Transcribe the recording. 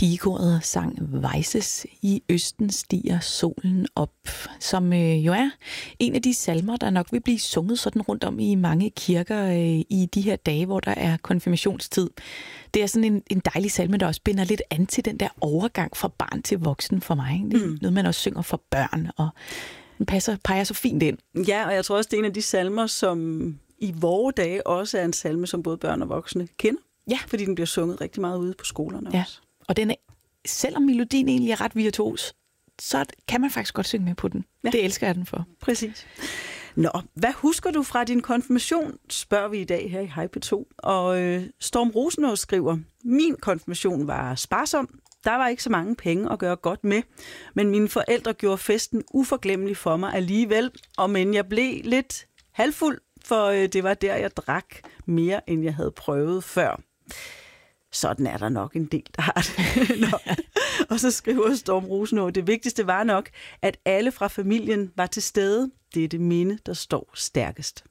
Pigekoret sang Weises i Østen stiger solen op, som jo er en af de salmer, der nok vil blive sunget sådan rundt om i mange kirker i de her dage, hvor der er konfirmationstid. Det er sådan en dejlig salme, der også binder lidt an til den der overgang fra barn til voksen for mig. Det er noget, man også synger for børn, og den peger så fint ind. Ja, og jeg tror også, det er en af de salmer, som i vore dage også er en salme, som både børn og voksne kender. Ja. Fordi den bliver sunget rigtig meget ude på skolerne også. Og den er, selvom melodien egentlig er ret virtuos, så kan man faktisk godt synge med på den. Ja. Det elsker jeg den for. Præcis. Nå, hvad husker du fra din konfirmation, spørger vi i dag her i Hej P2. Og Storm Rosenå skriver, min konfirmation var sparsom. Der var ikke så mange penge at gøre godt med, men mine forældre gjorde festen uforglemmelig for mig alligevel, og men jeg blev lidt halvfuld, for det var der, jeg drak mere, end jeg havde prøvet før. Sådan er der nok en del, der har det. Og så skriver Storm Rosenå, det vigtigste var nok, at alle fra familien var til stede. Det er det minde, der står stærkest.